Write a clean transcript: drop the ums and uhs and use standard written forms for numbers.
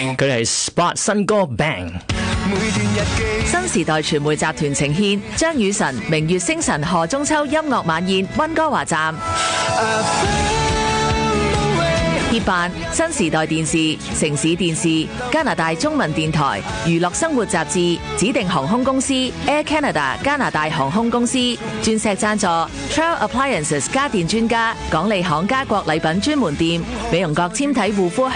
佢哋係 Spot 新歌 Bang。 新時代傳媒集團呈獻張雨晨、明月星辰賀中秋音樂晚宴溫哥華站。協辦新時代電視、城市電視、加拿大中文電台、娛樂生活雜誌、指定航空公司 Air Canada 加拿大航空公司，鑽石贊助 Trail Appliances 家電專家、港利行家國禮品專門店、美容閣纖體護膚